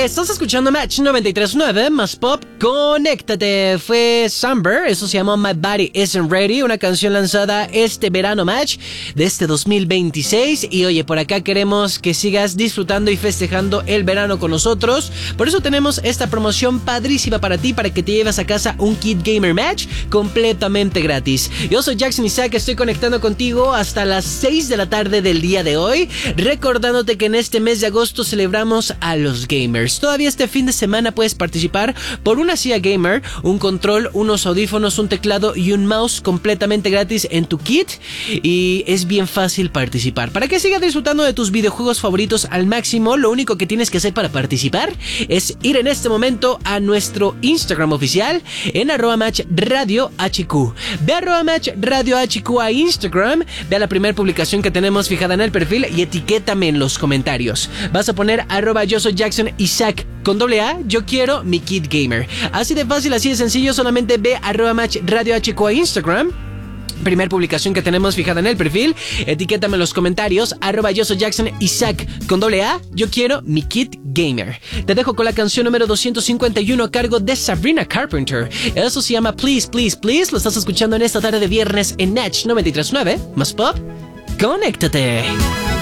Estás escuchando Match 93.9 más Pop. Conéctate. Fue Summer, eso se llamó My Body Isn't Ready, una canción lanzada este verano, Match, de este 2026. Y oye, por acá queremos que sigas disfrutando y festejando el verano con nosotros. Por eso tenemos esta promoción padrísima para ti, para que te lleves a casa un kit gamer Match completamente gratis. Yo soy Jackson Isaac, estoy conectando contigo hasta las 6 de la tarde del día de hoy, recordándote que en este mes de agosto celebramos a los gamers. Todavía este fin de semana puedes participar por una silla gamer, un control, unos audífonos, un teclado y un mouse completamente gratis en tu kit, y es bien fácil participar. Para que sigas disfrutando de tus videojuegos favoritos al máximo, lo único que tienes que hacer para participar es ir en este momento a nuestro Instagram oficial en @matchradiohq. Ve a @matchradiohq a Instagram, ve a la primera publicación que tenemos fijada en el perfil y etiquétame en los comentarios. Vas a poner @yo soy Jackson Isaac con AA, yo quiero mi kit gamer. Así de fácil, así de sencillo, solamente ve a @matchradiohq a Instagram. Primer publicación que tenemos fijada en el perfil, etiquétame en los comentarios, @yo soy Jackson Isaac con AA, yo quiero mi kit gamer. Te dejo con la canción número 251 a cargo de Sabrina Carpenter. Eso se llama Please, Please, Please. Lo estás escuchando en esta tarde de viernes en Match 93.9 más Pop. Conéctate.